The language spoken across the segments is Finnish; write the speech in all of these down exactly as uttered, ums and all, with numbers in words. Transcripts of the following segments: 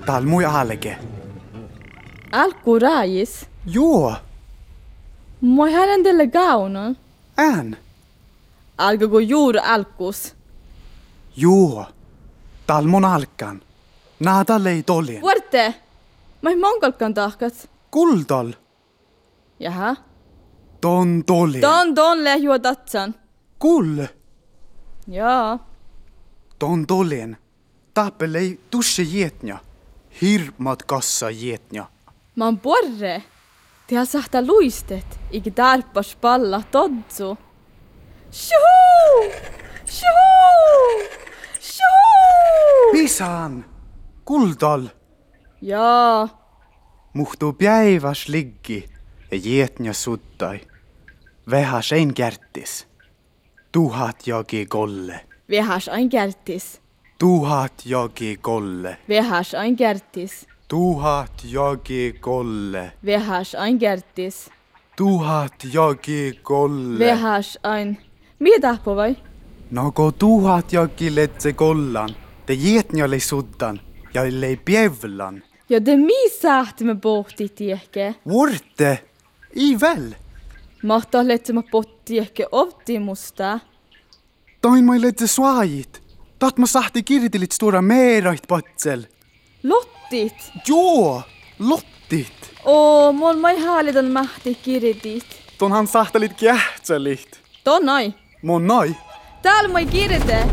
Tal mui alge. Alku raajis. Joo, Moi hänen tälle gaunon. ään. Alkako juuri alkus. Joo. Tal mon alkan. Nada lei tolien. Vuorte! Mä ei monkolkan tahkat. Kuldal. Jaha. Ton tolien. Ton ton lähjua tatsan. Kull. Joo. Ton tolien. Tappelei tusse jetnja. Hirmat kassa jetnja. Mä oon porre. Teha sahta luistet. Iki tarpas palla todsu. Shuhu! Shuhu! Shuhu! Pisan. Kuldal. Joo. Muhtuu päiväs liggi ja jetnja suttai. Vähäs ein kärttis. Tuhat joki kolle. Vehas ain kärtis. Tuhat joki kolle. Vehas ain kärtis. Tuhat joki kolle. Vehas ain kärtis. Tuhat joki kolle. Vehas ain. Mitä tahpo vai? No ko tuhat joki letse kollan. Te jetnjalle suddan ja lei pievlan. Ja det mi sahtimme pohti tiehke. Vuorte. I väl. Mahtaa letsema potti ehkä optimusta. Toin mai letse suajit. Taht ma sahti kirtilit stora meerait patsel. Lottit. Joo. Lottit. Oo, mol mai haalitan mahti kiritit. Ton han sahtalit kähtsälit. Ton ai. Mon noi. Täällä mai kirite.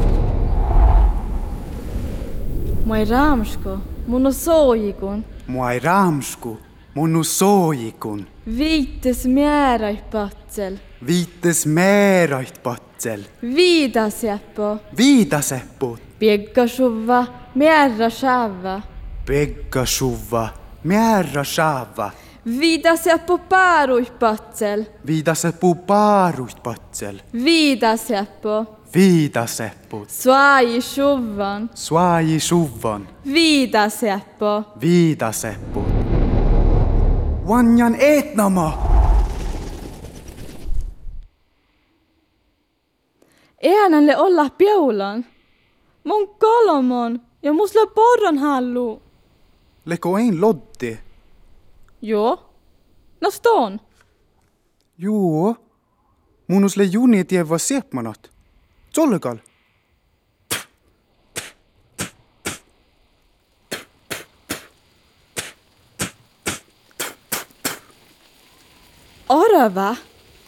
Mai raamsko. Mun on soojikun. Mua ei raamsku. Mun soojikun. Viittes määräi patsel. Viittes meerait patsel. Viidasjappo. Viidasepput. Piekkasuva. Määräi shava. Pekka suva. Määra shava. Viidasjappo paarui patsel. Viidaseppu paaruit patsel. Viidasjappo. Viidasepput. Suaji shuvan. Suaji suvan. Viidasjappo. Viidasepput. Vanjan etnama. Äänälle olla piulan. Mun kolmon ja musla porron hallu. Leko ein loddi. Joo. No ston. Joo. Munus le juni tieva siepmanat. Zollekal. Arava.